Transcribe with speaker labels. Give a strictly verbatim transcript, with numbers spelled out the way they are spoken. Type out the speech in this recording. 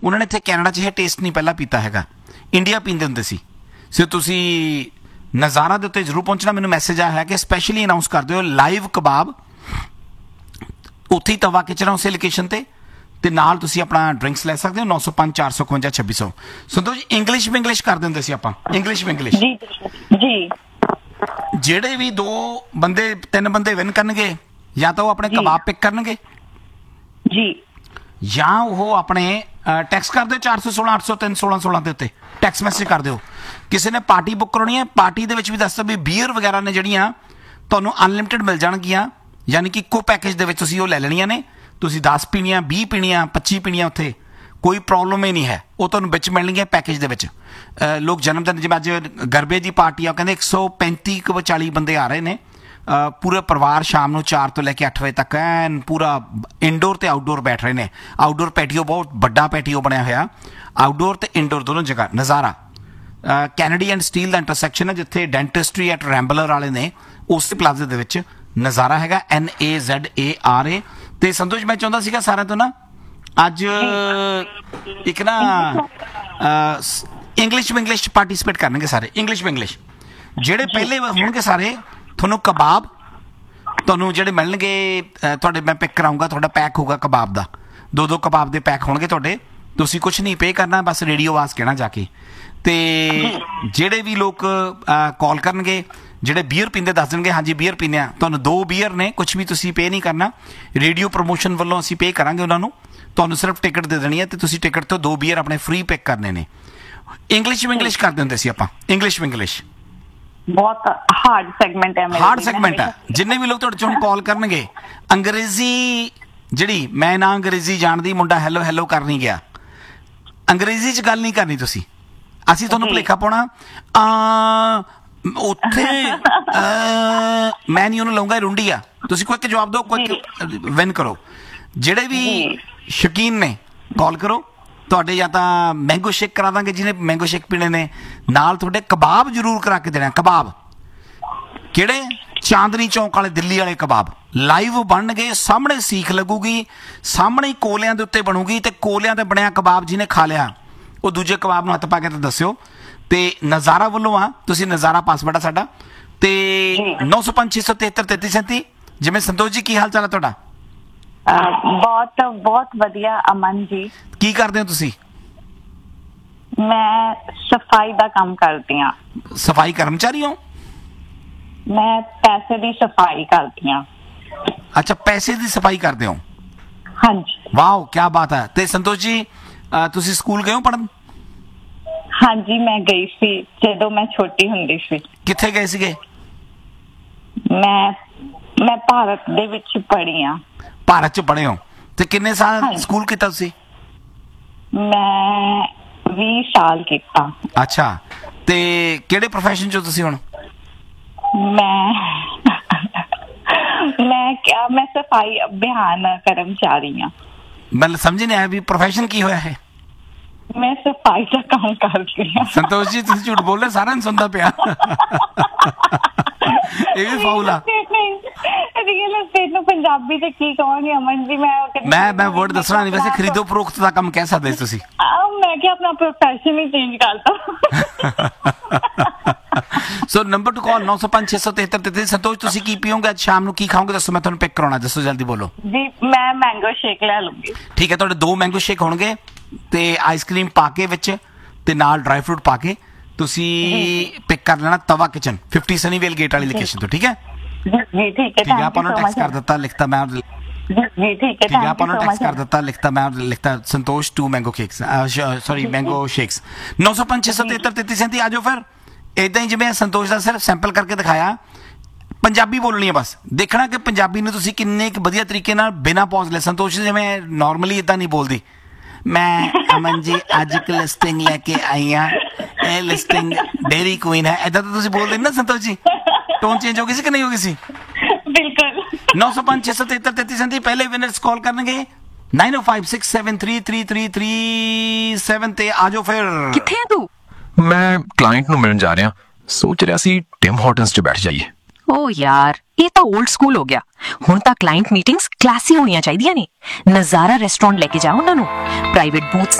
Speaker 1: ਉਹਨਾਂ ਨੇ ਇੱਥੇ ਕੈਨੇਡਾ 'ਚ ਇਹ ਟੇਸਟ ਨਹੀਂ ਪਹਿਲਾਂ ਪੀਤਾ ਹੈਗਾ, ਇੰਡੀਆ ਪੀਂਦੇ ਹੁੰਦੇ ਸੀ। ਸੋ ਤੁਸੀਂ ਨਜ਼ਾਰਾ ਦੇ ਉੱਤੇ ਜ਼ਰੂਰ ਪਹੁੰਚਣਾ। ਮੈਨੂੰ ਮੈਸੇਜ ਆਇਆ ਹੈ ਕਿ ਸਪੈਸ਼ਲੀ ਅਨਾਊਂਸ ਕਰ ਦਿਓ ਲਾਈਵ ਕਬਾਬ, ਉੱਥੇ ਹੀ ਤਵਾ ਕਿਚਨ ਉਸੇ ਲੋਕੇਸ਼ਨ 'ਤੇ, ਤੇ ਨਾਲ ਤੁਸੀਂ ਆਪਣਾ ਡਰਿੰਕਸ ਲੈ ਸਕਦੇ ਹੋ। ਨੌ ਸੌ ਪੰਜ ਚਾਰ ਸੌ ਇਕਵੰਜਾ ਛੱਬੀ ਸੌ। ਸੰਤੋਸ਼ ਜੀ, ਇੰਗਲਿਸ਼ ਵੀ ਇੰਗਲਿਸ਼ ਕਰਦੇ ਹੁੰਦੇ ਸੀ ਆਪਾਂ, ਇੰਗਲਿਸ਼ ਵੀ ਇੰਗਲਿਸ਼
Speaker 2: ਜੀ ਜੀ।
Speaker 1: ਜਿਹੜੇ ਵੀ ਦੋ ਬੰਦੇ ਤਿੰਨ ਬੰਦੇ ਵਿਨ ਕਰਨਗੇ, ਜਾਂ ਤਾਂ ਉਹ ਆਪਣੇ ਕਬਾਬ ਪਿਕ ਕਰਨਗੇ
Speaker 2: ਜੀ,
Speaker 1: ਜਾਂ ਉਹ ਆਪਣੇ ਟੈਕਸ ਕਰ ਦਿਓ ਚਾਰ ਸੌ ਸੋਲਾਂ ਅੱਠ ਸੌ ਤਿੰਨ ਸੋਲਾਂ ਸੋਲਾਂ ਦੇ ਉੱਤੇ ਟੈਕਸ ਮੈਸੇਜ ਕਰ ਦਿਓ। ਕਿਸੇ ਨੇ ਪਾਰਟੀ ਬੁੱਕ ਕਰਾਉਣੀ ਹੈ, ਪਾਰਟੀ ਦੇ ਵਿੱਚ ਵੀ ਦੱਸ ਦਿਓ ਵੀ ਬੀਅਰ ਵਗੈਰਾ ਨੇ ਜਿਹੜੀਆਂ ਤੁਹਾਨੂੰ ਅਨਲਿਮਿਟਿਡ ਮਿਲ ਜਾਣਗੀਆਂ, ਯਾਨੀ ਕਿ ਇੱਕੋ ਪੈਕੇਜ ਦੇ ਵਿੱਚ ਤੁਸੀਂ ਉਹ ਲੈ ਲੈਣੀਆਂ ਨੇ। ਤੁਸੀਂ ਦਸ ਪੀਣੀਆਂ, ਵੀਹ ਪੀਣੀਆਂ, ਪੱਚੀ ਪੀਣੀਆਂ, ਉੱਥੇ ਕੋਈ ਪ੍ਰੋਬਲਮ ਹੀ ਨਹੀਂ ਹੈ, ਉਹ ਤੁਹਾਨੂੰ ਵਿੱਚ ਮਿਲਣਗੀਆਂ ਪੈਕੇਜ ਦੇ ਵਿੱਚ। ਲੋਕ ਜਨਮ ਦਿਨ, ਜਿਵੇਂ ਅੱਜ ਗਰਬੇ ਦੀ ਪਾਰਟੀ ਆ, ਕਹਿੰਦੇ ਇੱਕ ਸੌ ਪੈਂਤੀ ਕੁ ਚਾਲੀ ਬੰਦੇ ਆ ਰਹੇ ਨੇ, ਪੂਰਾ ਪਰਿਵਾਰ ਸ਼ਾਮ ਨੂੰ ਚਾਰ ਤੋਂ ਲੈ ਕੇ ਅੱਠ ਵਜੇ ਤੱਕ ਐਨ ਪੂਰਾ ਇਨਡੋਰ ਤੇ ਆਊਟਡੋਰ ਬੈਠ ਰਹੇ ਨੇ। ਆਊਟਡੋਰ ਪੈਟੀਓ, ਬਹੁਤ ਵੱਡਾ ਪੈਟੀਓ ਬਣਿਆ ਹੋਇਆ, ਆਊਟਡੋਰ ਤੇ ਇਨਡੋਰ ਦੋਨੋਂ ਜਗ੍ਹਾ। ਨਜ਼ਾਰਾ Kennedy and steel the intersection ਹੈ, ਜਿੱਥੇ ਡੈਂਟਿਸਟਰੀ ਐਟ ਰੈਂਬਲਰ ਵਾਲੇ ਨੇ, ਉਸ ਪਲਾਜ਼ੇ ਦੇ ਵਿੱਚ ਨਜ਼ਾਰਾ ਹੈਗਾ, ਐਨ ਏ ਜ਼ੈਡ ਏ ਆਰ ਏ। ਤੇ ਸੰਤੋਸ਼, ਮੈਂ ਚਾਹੁੰਦਾ ਸੀਗਾ ਸਾਰਿਆਂ ਤੋਂ ਨਾ ਅੱਜ ਇੱਕ ਨਾ ਇੰਗਲਿਸ਼ ਇੰਗਲਿਸ਼ ਪਾਰਟੀਸਪੇਟ ਕਰਨਗੇ ਸਾਰੇ, ਇੰਗਲਿਸ਼ ਇੰਗਲਿਸ਼ ਜਿਹੜੇ ਪਹਿਲੇ ਹੋਣਗੇ ਸਾਰੇ, ਤੁਹਾਨੂੰ ਕਬਾਬ ਤੁਹਾਨੂੰ ਜਿਹੜੇ ਮਿਲਣਗੇ ਤੁਹਾਡੇ, ਮੈਂ ਪਿਕ ਕਰਾਊਂਗਾ, ਤੁਹਾਡਾ ਪੈਕ ਹੋਊਗਾ ਕਬਾਬ ਦਾ, ਦੋ ਦੋ ਕਬਾਬ ਦੇ ਪੈਕ ਹੋਣਗੇ ਤੁਹਾਡੇ। ਤੁਸੀਂ ਕੁਛ ਨਹੀਂ ਪੇ ਕਰਨਾ, ਬਸ ਰੇਡੀਓ ਆਵਾਜ਼ ਕਹਿਣਾ ਜਾ ਕੇ। ਤੇ ਜਿਹੜੇ ਵੀ ਲੋਕ ਕਾਲ ਕਰਨਗੇ, ਜਿਹੜੇ ਬੀਅਰ ਪੀਂਦੇ ਦੱਸ ਦੇਣਗੇ ਹਾਂਜੀ ਬੀਅਰ ਪੀਂਦੇ ਆ, ਤੁਹਾਨੂੰ ਦੋ ਬੀਅਰ ਨੇ, ਕੁਛ ਵੀ ਤੁਸੀਂ ਪੇ ਨਹੀਂ ਕਰਨਾ, ਰੇਡੀਓ ਪ੍ਰਮੋਸ਼ਨ ਵੱਲੋਂ ਅਸੀਂ ਪੇ ਕਰਾਂਗੇ ਉਹਨਾਂ ਨੂੰ, ਤੁਹਾਨੂੰ ਸਿਰਫ ਟਿਕਟ ਦੇ ਦੇਣੀ ਹੈ ਤੇ ਤੁਸੀਂ ਟਿਕਟ ਤੋਂ ਦੋ ਬੀਅਰ ਆਪਣੇ ਫ੍ਰੀ ਪਿਕ ਕਰਨੇ ਨੇ। ਇੰਗਲਿਸ਼ ਵੀ ਇੰਗਲਿਸ਼ ਕਰਦੇ ਹੁੰਦੇ ਸੀ ਆਪਾਂ, ਇੰਗਲਿਸ਼ ਵੀ ਇੰਗਲਿਸ਼
Speaker 2: ਬਹੁਤ ਹਾਰਡ ਸੈਗਮੈਂਟ ਹੈ,
Speaker 1: ਹਾਰਡ ਸੈਗਮੈਂਟ ਹੈ। ਜਿੰਨੇ ਵੀ ਲੋਕ ਤੁਹਾਡੇ ਚੋਂ ਕਾਲ ਕਰਨਗੇ, ਅੰਗਰੇਜ਼ੀ ਜਿਹੜੀ, ਮੈਂ ਨਾ ਅੰਗਰੇਜ਼ੀ ਜਾਣਦੀ, ਮੁੰਡਾ ਹੈਲੋ ਹੈਲੋ ਕਰ ਨਹੀਂ ਗਿਆ, ਅੰਗਰੇਜ਼ੀ 'ਚ ਗੱਲ ਨਹੀਂ ਕਰਨੀ ਤੁਸੀਂ। ਅਸੀਂ ਤੁਹਾਨੂੰ ਭੁਲੇਖਾ ਪਾਉਣਾ, ਉੱਥੇ ਮੈਂ ਨਹੀਂ ਉਹਨੂੰ ਲਊਂਗਾ, ਰੁੰਡੀ ਆ, ਤੁਸੀਂ ਕੋਈ ਜਵਾਬ ਦਿਓ, ਕੋਈ ਵਿਨ ਕਰੋ। ਜਿਹੜੇ ਵੀ ਸ਼ੌਕੀਨ ਨੇ ਕਾਲ ਕਰੋ, ਤੁਹਾਡੇ ਜਾਂ ਤਾਂ ਮੈਂਗੋ ਸ਼ੇਕ ਕਰਾ ਦਾਂਗੇ, ਜਿਹਨੇ ਮੈਂਗੋ ਸ਼ੇਕ ਪੀਣੇ ਨੇ, ਨਾਲ ਤੁਹਾਡੇ ਕਬਾਬ ਜ਼ਰੂਰ ਕਰਾ ਕੇ ਦੇਣਾ। ਕਬਾਬ ਕਿਹੜੇ? ਚਾਂਦਨੀ ਚੌਂਕ ਵਾਲੇ ਦਿੱਲੀ ਵਾਲੇ ਕਬਾਬ ਲਾਈਵ ਬਣਨਗੇ, ਸਾਹਮਣੇ ਸੀਖ ਲੱਗੂਗੀ, ਸਾਹਮਣੇ ਹੀ ਕੋਲਿਆਂ ਦੇ ਉੱਤੇ ਬਣੂਗੀ, ਤੇ ਕੋਲਿਆਂ ਤੇ ਬਣਿਆ ਕਬਾਬ ਜਿਹਨੇ ਖਾ ਲਿਆ ਉਹ ਦੂਜੇ ਕਬਾਬ ਨੂੰ ਹੱਥ ਪਾ ਕੇ ਤਾਂ ਦੱਸਿਓ। ਤੇ ਨਜ਼ਾਰਾ ਵੱਲੋਂ ਆ, ਤੁਸੀਂ ਨਜ਼ਾਰਾ ਪਾਸਵਰਡ ਆ ਸਾਡਾ, ਤੇ ਨੌ ਸੌ ਪੰਜ ਛੇ ਸੌ ਤਿਹੱਤਰ ਤੇਤੀ ਸੈਂਤੀ। ਜਿਵੇਂ ਸੰਤੋਸ਼ ਜੀ, ਕੀ ਹਾਲ ਚਾਲ ਹੈ ਤੁਹਾਡਾ?
Speaker 2: ਬਹੁਤ ਬਹੁਤ ਵਧੀਆ ਅਮਨ ਜੀ।
Speaker 1: ਕੀ ਕਰਦੇ ਹੋ ਤੁਸੀਂ?
Speaker 2: ਮੈਂ ਸਫਾਈ ਦਾ ਕੰਮ ਕਰਦੀ ਹਾਂ।
Speaker 1: ਸਫਾਈ ਕਰਮਚਾਰੀ ਹੋ?
Speaker 2: ਮੈਂ ਪੈਸੇ ਦੀ ਸਫਾਈ ਕਰਦੀ ਹਾਂ।
Speaker 1: ਅੱਛਾ, ਪੈਸੇ ਦੀ ਸਫਾਈ ਕਰਦੇ ਹੋ?
Speaker 2: ਹਾਂਜੀ।
Speaker 1: ਵਾਓ, ਕੀ ਬਾਤ ਹੈ। ਤੇ ਸੰਤੋਸ਼ ਜੀ, ਤੁਸੀਂ ਸਕੂਲ ਗਏ ਹੋ ਪੜ੍ਹਨ?
Speaker 2: ਹਾਂਜੀ, ਮੈਂ ਗਈ ਸੀ ਜਦੋਂ ਮੈਂ ਛੋਟੀ ਹੁੰਦੀ ਸੀ।
Speaker 1: ਕਿੱਥੇ ਗਏ ਸੀਗੇ?
Speaker 2: ਮੈਂ ਮੈਂ ਭਾਰਤ ਦੇ ਵਿੱਚ ਪੜ੍ਹੀ ਹਾਂ।
Speaker 1: ਭਾਰਤ 'ਚ ਪੜ੍ਹੇ ਹੋ? ਤੇ ਕਿੰਨੇ ਸਾਲ ਸਕੂਲ ਕੀਤਾ ਤੁਸੀਂ?
Speaker 2: ਮੈਂ ਵੀਹ ਸਾਲ ਕੀਤਾ। ਅੱਛਾ,
Speaker 1: ਤੇ ਕਿਹੜੇ ਪ੍ਰੋਫੈਸ਼ਨ 'ਚ ਤੁਸੀਂ ਹੁਣ?
Speaker 2: ਮੈਂ ਮੈਂ ਕਿਹਾ ਮੈਂ ਸਫਾਈ ਅਭਿਆਨ ਕਰਮਚਾਰੀ ਹਾਂ।
Speaker 1: ਮੈਨੂੰ ਸਮਝ ਨਹੀਂ ਆਇਆ ਵੀ ਪ੍ਰੋਫੈਸ਼ਨ ਕੀ ਹੋਇਆ ਹੈ।
Speaker 2: ਮੈਂ ਸਫਾਈ ਦਾ ਕੰਮ ਕਰਦੀ ਹਾਂ।
Speaker 1: ਸੰਤੋਸ਼ ਜੀ, ਤੁਸੀਂ ਝੂਠ ਬੋਲ ਰਹੇ, ਸਾਰਿਆਂ ਨੂੰ ਸੁਣਦਾ ਪਿਆ। ਇਹ ਵੀ ਫਾਉਲ ਆ।
Speaker 2: ਰੀਅਲ ਐਸਟੇਟ ਨੂੰ ਪੰਜਾਬੀ ਚ ਕੀ ਕਹਾਂਗੇ ਅਮਨ ਜੀ? ਮੈਂ
Speaker 1: ਮੈਂ ਮੈਂ ਵਰਡ ਦੱਸਣਾ ਨਹੀਂ, ਵੈਸੇ ਖਰੀਦੋ ਫਰੋਖਤ ਦਾ ਕੰਮ ਕਹਿ ਸਕਦੇ ਤੁਸੀਂ।
Speaker 2: ਮੈਂ ਕਿਹਾ ਆਪਣਾ ਪ੍ਰੋਫੈਸ਼ਨ ਹੀ ਚੇਂਜ ਕਰਤਾ।
Speaker 1: ਸੋ ਨੰਬਰ ਟੂ ਕਾਲ ਨੌ ਸੌ ਪੰਜ ਛੇ ਸੌ ਤਿਹੱਤਰ ਤੇਤੀ। ਸੰਤੋਸ਼, ਤੁਸੀਂ ਕੀ ਪੀਓਗੇ ਅੱਜ ਸ਼ਾਮ ਨੂੰ? ਕੀ ਖਾਓਗੇ ਦੱਸੋ, ਮੈਂ ਤੁਹਾਨੂੰ ਪਿਕ ਕਰਾਉਣਾ, ਦੱਸੋ ਜਲਦੀ ਬੋਲੋ
Speaker 2: ਜੀ। ਮੈਂ ਮੈਂਗੋ ਸ਼ੇਕ ਲੈ ਲੂੰਗੀ।
Speaker 1: ਠੀਕ ਹੈ, ਤੁਹਾਡੇ ਦੋ ਮੈਂਗੋ ਸ਼ੇਕ ਹੋਣਗੇ, ਤੇ ਆਈਸਕ੍ਰੀਮ ਪਾ ਕੇ ਵਿੱਚ, ਤੇ ਨਾਲ ਡਰਾਈ ਫਰੂਟ ਪਾ ਕੇ ਤੁਸੀਂ ਪਿਕ ਕਰ ਲੈਣਾ ਤਵਾ ਕਿਚਨ, ਫਿਫਟੀ ਸਨੀਵੇਲ ਗੇਟ ਵਾਲੀ ਲੋਕੇਸ਼ਨ ਤੋਂ। ਠੀਕ ਹੈ
Speaker 2: ਜੀ, ਠੀਕ ਹੈ।
Speaker 1: ਠੀਕ ਹੈ, ਆਪਾਂ ਨੂੰ ਟੈਕਸਟ ਕਰ ਦਿੱਤਾ, ਲਿਖਤਾ ਮੈਂ।
Speaker 2: ਜੀ ਠੀਕ ਹੈ,
Speaker 1: ਠੀਕ ਹੈ, ਆਪਾਂ ਨੂੰ ਟੈਕਸਟ ਕਰ ਦਿੱਤਾ, ਲਿਖਤਾ ਮੈਂ, ਲਿਖਤਾ ਸੰਤੋਸ਼ to mango cakes, sorry mango shakes. ਨੌ ਸੌ ਪੰਜ ਛੇ ਸੌ ਤਿਹੱਤਰ ਤੇਤੀ ਸੈਂਤੀ। ਆ ਜਾਓ ਫਿਰ। ਏਦਾਂ ਹੀ ਜਿਵੇਂ ਸੰਤੋਸ਼ ਦਾ ਸਿਰਫ ਸੈਂਪਲ ਕਰਕੇ ਦਿਖਾਇਆ, ਪੰਜਾਬੀ ਬੋਲਣੀ ਹੈ ਬਸ, ਦੇਖਣਾ ਕਿ ਪੰਜਾਬੀ ਨੂੰ ਤੁਸੀਂ ਕਿੰਨੇ ਇੱਕ ਵਧੀਆ ਤਰੀਕੇ ਨਾਲ ਬਿਨਾਂ ਪੌਜ਼ ਲੈ। ਸੰਤੋਸ਼ ਜਿਵੇਂ ਨਾਰਮਲੀ ਇਦਾਂ ਨਹੀਂ ਬੋਲਦੀ, ਮੈਂ ਅਮਨ ਜੀ ਅੱਜ ਇੱਕ ਲਿਸਟਿੰਗ ਲੈ ਕੇ ਆਈ ਹਾਂ, ਇਹ ਲਿਸਟਿੰਗ ਡੇਰੀ ਕੁਈਨ ਹੈ, ਏਦਾਂ ਤਾਂ ਤੁਸੀਂ ਬੋਲਦੇ ਨਾ ਸੰਤੋਸ਼ ਜੀ। ਟੋਨ ਚੇਂਜ ਹੋ ਗਈ ਸੀ ਕਿ ਨਹੀਂ ਹੋ ਗਈ ਸੀ?
Speaker 2: ਬਿਲਕੁਲ।
Speaker 1: ਨੌ ਸੌ ਪੰਜ ਛੇ ਸੌ ਤਿਹੱਤਰ ਤੇਤੀ ਸੈਂਤੀ। ਪਹਿਲੇ ਵਿਨਰਸ ਕਾਲ ਕਰਨਗੇ ਨਾਈਨ ਓ five six seven three three three three seven ਤੇ। ਆ ਜਾਓ ਫਿਰ।
Speaker 3: ਕਿੱਥੇ ਹੈ ਤੂੰ? ਮੈਂ ਕਲਾਇੰਟ ਨੂੰ ਮਿਲਣ ਜਾ ਰਿਹਾ, ਸੋਚ ਰਿਹਾ ਸੀ ਟਿਮ ਹਾਰਟਨਸ 'ਚ ਬੈਠ ਜਾਈਏ।
Speaker 4: ਓ ਯਾਰ, ਇਹ ਤਾਂ 올ਡ ਸਕੂਲ ਹੋ ਗਿਆ। ਹੁਣ ਤਾਂ ਕਲਾਇੰਟ ਮੀਟਿੰਗਸ ਕਲਾਸੀ ਹੋਣੀਆਂ ਚਾਹੀਦੀਆਂ ਨੇ। ਨਜ਼ਾਰਾ ਰੈਸਟੋਰੈਂਟ ਲੈ ਕੇ ਜਾਓ ਉਹਨਾਂ ਨੂੰ, ਪ੍ਰਾਈਵੇਟ ਬੂਥਸ